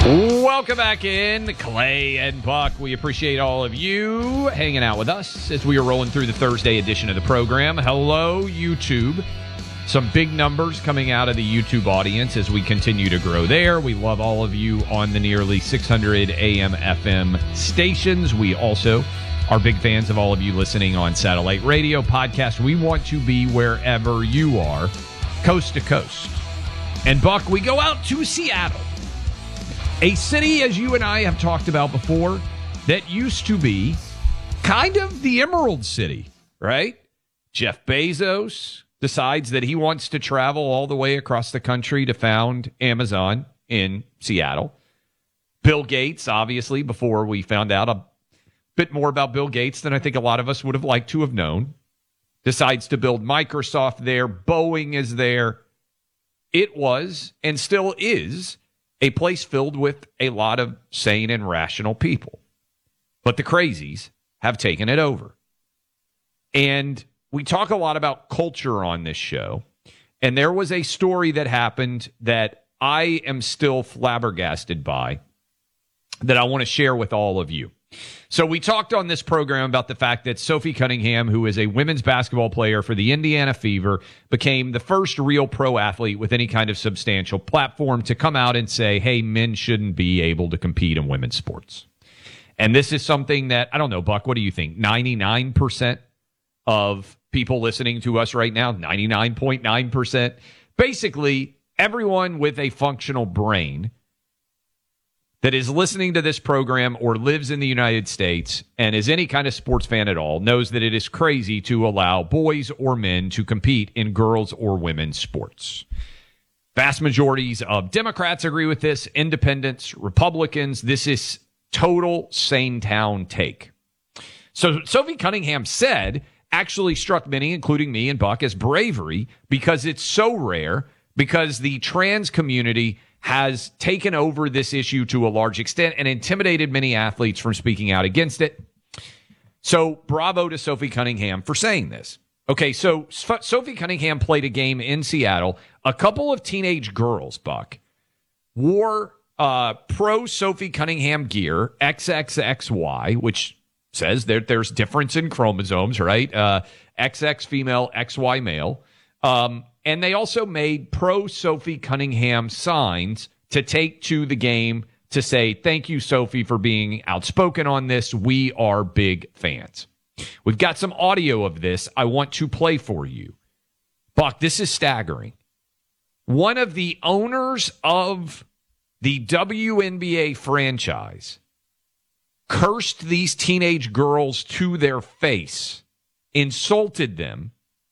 Welcome back in, Clay and Buck. We appreciate all of you hanging out with us as we are rolling through the Thursday edition of the program. Hello, YouTube. Some big numbers coming out of the YouTube audience as we continue to grow there. We love all of you on the nearly 600 AM FM stations. We also are big fans of all of you listening on satellite radio, podcast. We want to be wherever you are, coast to coast. And Buck, we go out to Seattle. A city, as you and I have talked about before, that used to be kind of the Emerald City, right? Jeff Bezos decides that he wants to travel all the way across the country to found Amazon in Seattle. Bill Gates, obviously, before we found out a bit more about Bill Gates than I think a lot of us would have liked to have known, decides to build Microsoft there. Boeing is there. It was, and still is, a place filled with a lot of sane and rational people. But the crazies have taken it over. And we talk a lot about culture on this show. And there was a story that happened that I am still flabbergasted by that I want to share with all of you. So we talked on this program about the fact that Sophie Cunningham, who is a women's basketball player for the Indiana Fever, became the first real pro athlete with any kind of substantial platform to come out and say, hey, men shouldn't be able to compete in women's sports. And this is something that, I don't know, Buck, what do you think? 99% of people listening to us right now, 99.9%, basically everyone with a functional brain that is listening to this program or lives in the United States and is any kind of sports fan at all knows that it is crazy to allow boys or men to compete in girls or women's sports. Vast majorities of Democrats agree with this, independents, Republicans. This is total sane town take. So Sophie Cunningham said, actually struck many, including me and Buck, as bravery because it's so rare, because the trans community has taken over this issue to a large extent and intimidated many athletes from speaking out against it. So bravo to Sophie Cunningham for saying this. Okay, so Sophie Cunningham played a game in Seattle. A couple of teenage girls, Buck, wore pro Sophie Cunningham gear, XXXY, which says that there's difference in chromosomes, right? XX female, XY male. And they also made pro Sophie Cunningham signs to take to the game to say, thank you, Sophie, for being outspoken on this. We are big fans. We've got some audio of this I want to play for you. Buck, this is staggering. One of the owners of the WNBA franchise cursed these teenage girls to their face, insulted them.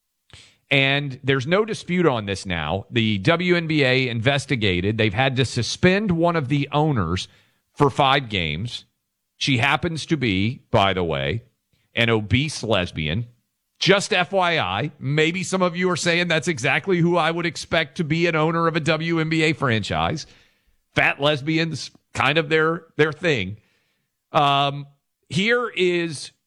And there's no dispute on this now. The WNBA investigated. They've had to suspend one of the owners for 5 games. She happens to be, by the way, an obese lesbian. Just FYI, maybe some of you are saying that's exactly who I would expect to be an owner of a WNBA franchise. Fat lesbians, kind of their thing. Here is